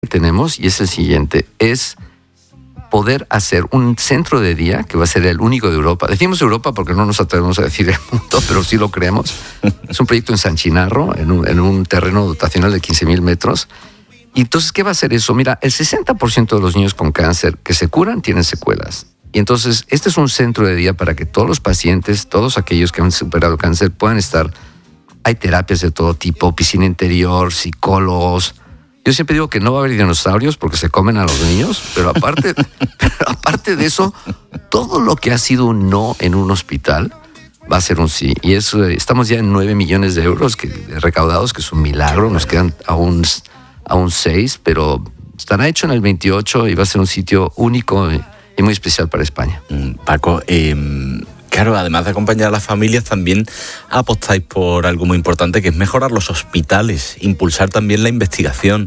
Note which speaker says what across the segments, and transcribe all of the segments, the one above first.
Speaker 1: que tenemos, y es el siguiente, es poder hacer un centro de día que va a ser el único de Europa. Decimos Europa porque no nos atrevemos a decir el mundo, pero sí lo creemos. Es un proyecto en San Chinarro, en un terreno dotacional de 15,000 metros. Y entonces, ¿qué va a hacer eso? Mira, el 60% de los niños con cáncer que se curan tienen secuelas. Y entonces, este es un centro de día para que todos los pacientes, todos aquellos que han superado el cáncer puedan estar. Hay terapias de todo tipo, piscina interior, psicólogos. Yo siempre digo que no va a haber dinosaurios porque se comen a los niños, pero aparte de eso, todo lo que ha sido un no en un hospital va a ser un sí. Y eso, estamos ya en 9 millones de euros recaudados, que es un milagro. Nos quedan aún 6, pero estará hecho en el 28 y va a ser un sitio único y muy especial para España.
Speaker 2: Paco, claro, además de acompañar a las familias, también apostáis por algo muy importante, que es mejorar los hospitales, impulsar también la investigación.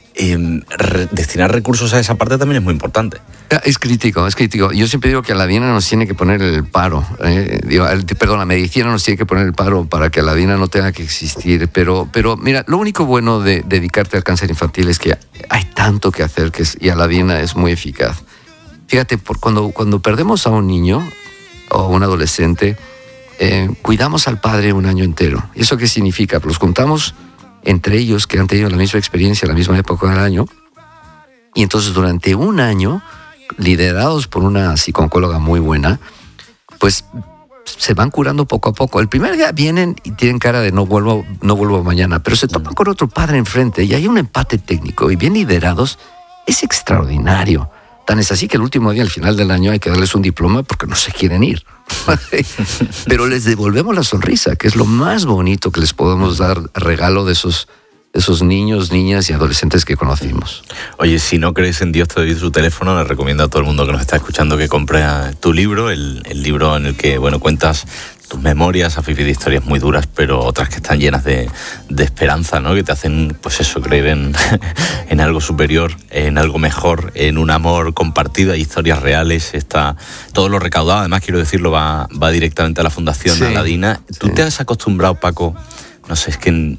Speaker 2: Destinar recursos a esa parte también es muy importante.
Speaker 1: Es crítico. Yo siempre digo que a la DINA nos tiene que poner el paro. La medicina nos tiene que poner el paro para que la DINA no tenga que existir. Pero mira, lo único bueno de dedicarte al cáncer infantil es que hay tanto que hacer y a la DINA es muy eficaz. Fíjate, cuando perdemos a un niño o un adolescente, cuidamos al padre un año entero. ¿Y eso qué significa? Los juntamos entre ellos que han tenido la misma experiencia, la misma época del año, y entonces durante un año, liderados por una psicóloga muy buena, pues se van curando poco a poco. El primer día vienen y tienen cara de no vuelvo mañana, pero se topan con otro padre enfrente y hay un empate técnico y bien liderados. Es extraordinario. Tan es así que el último día, al final del año, hay que darles un diploma porque no se quieren ir. Pero les devolvemos la sonrisa, que es lo más bonito que les podemos dar regalo de esos niños, niñas y adolescentes que conocimos.
Speaker 2: Oye, si no crees en Dios, te doy su teléfono. Le recomiendo a todo el mundo que nos está escuchando que compre tu libro, el libro en el que, cuentas tus memorias, has vivido historias muy duras, pero otras que están llenas de esperanza, ¿no? Que te hacen, pues eso, creer en algo superior, en algo mejor, en un amor compartido. Hay historias reales. Está todo lo recaudado, además, quiero decirlo, va directamente a la Fundación Aladina. ¿Tú te has acostumbrado, Paco? No sé, es que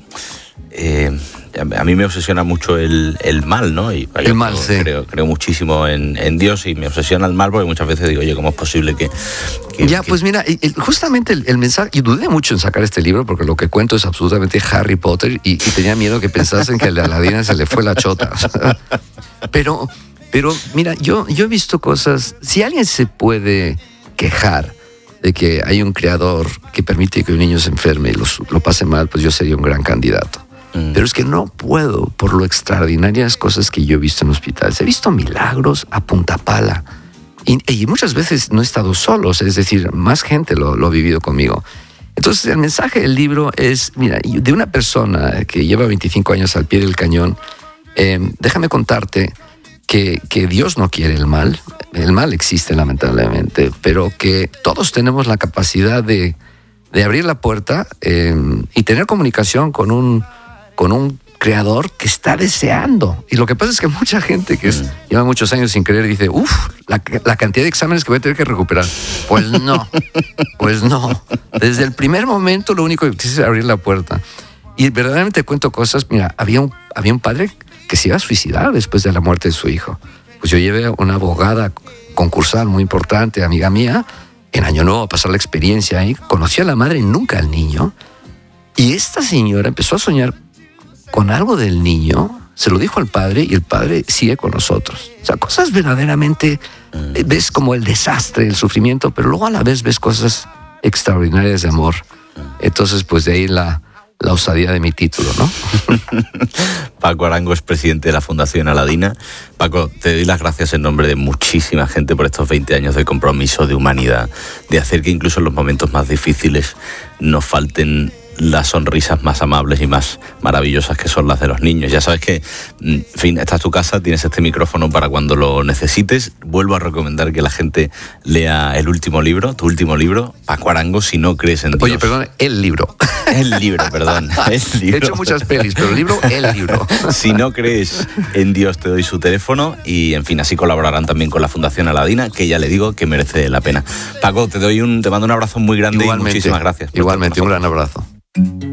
Speaker 2: a mí me obsesiona mucho el mal, ¿no? Y
Speaker 1: el mal, sí.
Speaker 2: Creo muchísimo en Dios y me obsesiona el mal porque muchas veces digo, oye, ¿cómo es posible que
Speaker 1: pues mira, justamente el mensaje, y dudé mucho en sacar este libro porque lo que cuento es absolutamente Harry Potter y tenía miedo que pensasen que a la Aladina se le fue la chota. Pero mira, yo he visto cosas. Si alguien se puede quejar de que hay un creador que permite que un niño se enferme y lo pase mal, pues yo sería un gran candidato. Pero es que no puedo, por lo extraordinarias cosas que yo he visto en hospitales. He visto milagros a punta pala. Y muchas veces no he estado solo, es decir, más gente lo ha vivido conmigo. Entonces, el mensaje del libro es, mira, de una persona que lleva 25 años al pie del cañón, déjame contarte que Dios no quiere el mal. El mal existe, lamentablemente, pero que todos tenemos la capacidad de abrir la puerta y tener comunicación con un creador que está deseando. Y lo que pasa es que mucha gente que lleva muchos años sin creer dice, la cantidad de exámenes que voy a tener que recuperar. Pues no. Desde el primer momento lo único que tienes es abrir la puerta. Y verdaderamente cuento cosas. Mira, había un padre que se iba a suicidar después de la muerte de su hijo. Pues yo llevé a una abogada concursal muy importante, amiga mía, en Año Nuevo a pasar la experiencia ahí. Conocí a la madre y nunca al niño. Y esta señora empezó a soñar con algo del niño, se lo dijo al padre y el padre sigue con nosotros. O sea, cosas verdaderamente, ves como el desastre, el sufrimiento, pero luego a la vez ves cosas extraordinarias de amor. Entonces, pues de ahí la osadía de mi título, ¿no?
Speaker 2: Paco Arango es presidente de la Fundación Aladina. Paco, te doy las gracias en nombre de muchísima gente por estos 20 años de compromiso, de humanidad, de hacer que incluso en los momentos más difíciles nos falten las sonrisas más amables y más maravillosas que son las de los niños. Ya sabes que, en fin, esta es tu casa, tienes este micrófono para cuando lo necesites. Vuelvo a recomendar que la gente lea el último libro, tu último libro, Paco Arango, Si no crees en Dios.
Speaker 1: Oye, perdón, el libro.
Speaker 2: El libro, perdón.
Speaker 1: He hecho muchas pelis, pero el libro.
Speaker 2: Si no crees en Dios, te doy su teléfono y, en fin, así colaborarán también con la Fundación Aladina, que ya le digo que merece la pena. Paco, te mando un abrazo muy grande. Igualmente, y muchísimas gracias.
Speaker 1: Igualmente, un gran abrazo.